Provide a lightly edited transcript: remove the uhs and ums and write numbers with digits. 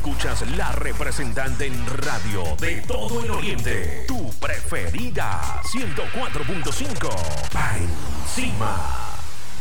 Escuchas la representante en radio de todo el oriente. Tu preferida, 104.5. Pa' encima.